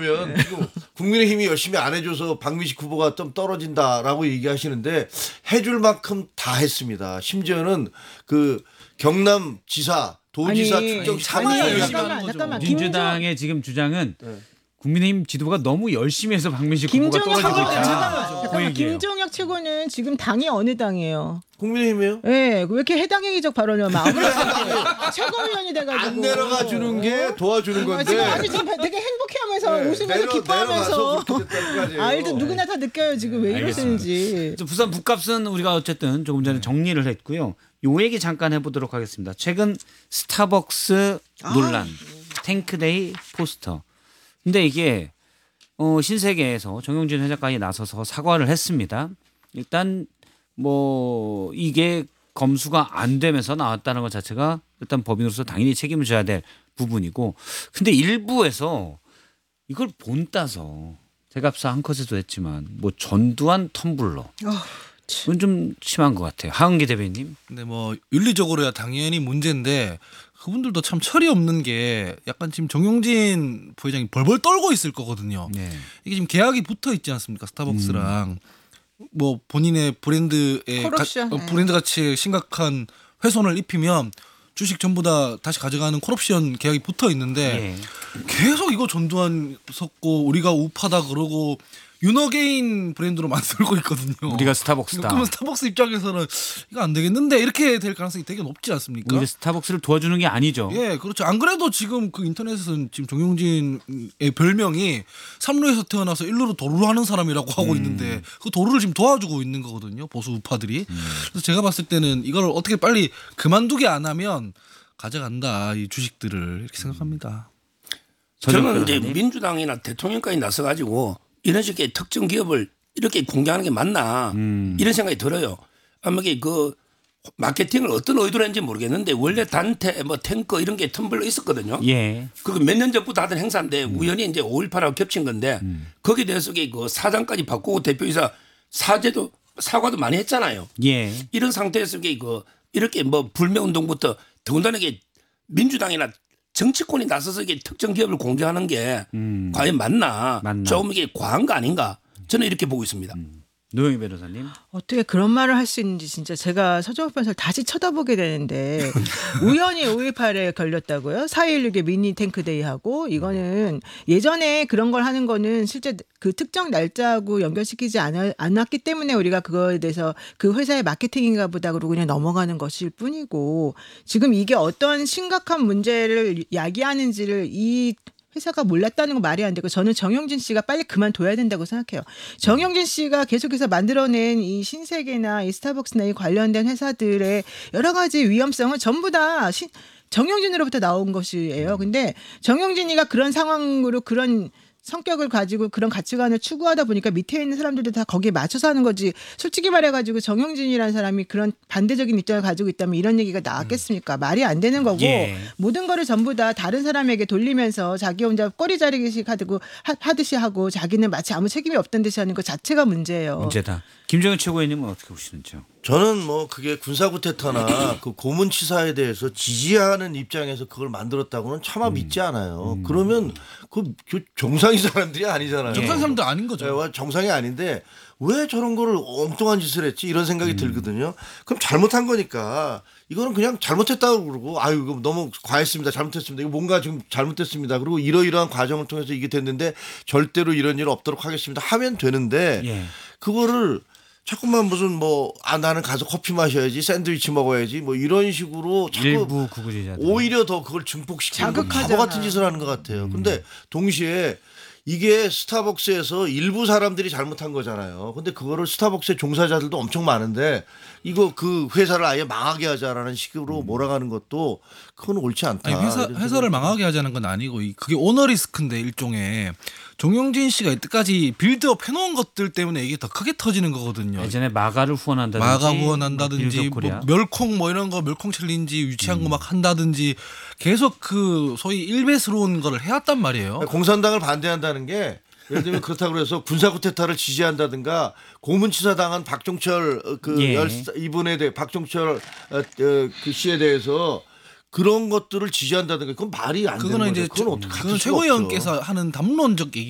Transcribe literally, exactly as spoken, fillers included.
그러면 지금 국민의힘이 열심히 안 해줘서 박민식 후보가 좀 떨어진다라고 얘기하시는데 해줄 만큼 다 했습니다. 심지어는 그 경남지사 도지사 아니, 특정 아니, 참여야 아니, 열심히 잠깐만, 하는 거죠. 잠깐만. 민주당의 지금 주장은 네. 국민의힘 지도부가 너무 열심히 해서 박민식 후보가 김종혁 떨어지고 최고는 있다. 잠깐만, 그 잠깐만. 얘기예요. 김종혁 최고는 지금 당이 어느 당이에요? 국민의힘이에요? 예, 네, 왜 이렇게 해당행위적 발언을 하면 아무렇지 않게 최고위원이 돼가지고 안 내려가 주는 게 도와주는 아, 건데. 지금 아니 지금 되게 행복해하면서 네, 웃으면서 내려- 기뻐하면서 내려가서 그렇게 됐다는 거예요. 아 일단 누구나 다 느껴요 지금 왜 알겠습니다. 이러시는지. 부산 북값은 우리가 어쨌든 조금 전에 정리를 했고요. 요 얘기 잠깐 해보도록 하겠습니다. 최근 스타벅스 논란, 탱크데이 포스터. 근데 이게 어, 신세계에서 정용진 회장까지 나서서 사과를 했습니다. 일단 뭐 이게 검수가 안 되면서 나왔다는 것 자체가 일단 법인으로서 당연히 책임을 져야 될 부분이고, 근데 일부에서 이걸 본따서 제값사 한 컷에도 했지만 뭐 전두환 텀블러 그건 좀 심한 것 같아요. 하은기 대변인. 근데 뭐 윤리적으로야 당연히 문제인데 그분들도 참 철이 없는 게 약간 지금 정용진 부회장이 벌벌 떨고 있을 거거든요. 네. 이게 지금 계약이 붙어 있지 않습니까? 스타벅스랑 음. 뭐 본인의 브랜드의 콜옵션. 가, 어, 브랜드 가치에 심각한 훼손을 입히면 주식 전부 다 다시 가져가는 콜옵션 계약이 붙어 있는데 예. 계속 이거 전두환 섰고 우리가 우파다 그러고 윤어게인 브랜드로 만들고 있거든요. 우리가 스타벅스다. 그러면 스타벅스 입장에서는 이거 안 되겠는데 이렇게 될 가능성이 되게 높지 않습니까? 오히려 스타벅스를 도와주는 게 아니죠. 예, 그렇죠. 안 그래도 지금 그 인터넷에서는 지금 정용진의 별명이 삼루에서 태어나서 일루로 도루를 하는 사람이라고 하고 음. 있는데 그 도루를 지금 도와주고 있는 거거든요. 보수 우파들이. 음. 그래서 제가 봤을 때는 이걸 어떻게 빨리 그만두게 안 하면 가져간다 이 주식들을 이렇게 생각합니다. 저는 이제 민주당이나 대통령까지 나서 가지고 이런 식의 특정 기업을 이렇게 공개하는 게 맞나 음. 이런 생각이 들어요. 아마 이게 그 마케팅을 어떤 의도로 했는지 모르겠는데 원래 단테 뭐 탱커 이런 게 텀블러 있었거든요. 예. 그거 몇 년 전부터 하던 행사인데 음. 우연히 이제 오일팔하고 겹친 건데 음. 거기에 대해서 그 사장까지 바꾸고 대표이사 사죄도 사과도 많이 했잖아요. 예. 이런 상태에서 그 이렇게 뭐 불매운동부터 더군다나 이게 민주당이나 정치권이 나서서 이게 특정 기업을 공개하는 게 음. 과연 맞나? 맞나? 조금 이게 과한 거 아닌가? 저는 이렇게 보고 있습니다. 음. 노영희 변호사님. 어떻게 그런 말을 할 수 있는지 진짜 제가 서정욱 변호사를 다시 쳐다보게 되는데 우연히 오일팔에 걸렸다고요? 사일육에 미니 탱크데이하고 이거는 예전에 그런 걸 하는 거는 실제 그 특정 날짜하고 연결시키지 않, 않았기 때문에 우리가 그거에 대해서 그 회사의 마케팅인가 보다 그러고 그냥 넘어가는 것일 뿐이고 지금 이게 어떤 심각한 문제를 야기하는지를 이 회사가 몰랐다는 건 말이 안 되고 저는 정용진 씨가 빨리 그만둬야 된다고 생각해요. 정용진 씨가 계속해서 만들어낸 이 신세계나 이 스타벅스나 이 관련된 회사들의 여러 가지 위험성은 전부 다 신, 정용진으로부터 나온 것이에요. 근데 정용진이가 그런 상황으로 그런 성격을 가지고 그런 가치관을 추구하다 보니까 밑에 있는 사람들도 다 거기에 맞춰서 하는 거지. 솔직히 말해가지고 정용진이라는 사람이 그런 반대적인 입장을 가지고 있다면 이런 얘기가 나왔겠습니까? 말이 안 되는 거고 예. 모든 거를 전부 다 다른 사람에게 돌리면서 자기 혼자 꼬리 자르기식 하고 하듯이 하고 자기는 마치 아무 책임이 없던 듯이 하는 것 자체가 문제예요. 문제다. 김정은 최고위원님은 어떻게 보시는지요? 저는 뭐 그게 군사구태타나 그 고문치사에 대해서 지지하는 입장에서 그걸 만들었다고는 차마 음. 믿지 않아요. 음. 그러면 그 정상인 사람들이 아니잖아요. 정상 사람들 아닌 거죠. 네, 정상이 아닌데 왜 저런 거를 엉뚱한 짓을 했지 이런 생각이 음. 들거든요. 그럼 잘못한 거니까 이거는 그냥 잘못했다고 그러고 아유 이거 너무 과했습니다. 잘못했습니다. 이거 뭔가 지금 잘못됐습니다. 그리고 이러이러한 과정을 통해서 이게 됐는데 절대로 이런 일 없도록 하겠습니다. 하면 되는데 예. 그거를 자꾸만 무슨 뭐 아 나는 가서 커피 마셔야지 샌드위치 먹어야지 뭐 이런 식으로 자꾸 일부 구구주의자들 오히려 더 그걸 증폭시키는 바보 자극하잖아. 같은 짓을 하는 것 같아요. 근데 동시에 이게 스타벅스에서 일부 사람들이 잘못한 거잖아요. 근데 그거를 스타벅스의 종사자들도 엄청 많은데 이거 그 회사를 아예 망하게 하자라는 식으로 몰아가는 것도 그건 옳지 않다. 아니, 회사, 회사를 망하게 하자는 건 아니고 그게 오너 리스크인데 일종의 정용진 씨가 이때까지 빌드업 해놓은 것들 때문에 이게 더 크게 터지는 거거든요. 예전에 마가를 후원한다든지 마가 후원한다든지 뭐 뭐 멸콩 뭐 이런 거 멸콩 챌린지 유치한 음. 거 막 한다든지 계속 그 소위 일배스러운 거를 해왔단 말이에요. 공산당을 반대한다는 게 예를 들면 그렇다고 해서 군사쿠데타를 지지한다든가 고문치사 당한 박종철 그 예. 이분에 대해 박종철 그 씨에 대해서 그런 것들을 지지한다든가 그건 말이 안 되는 그거는 거죠. 이제 그건 어떻게 그건 최고위원께서 하는 담론적 얘기.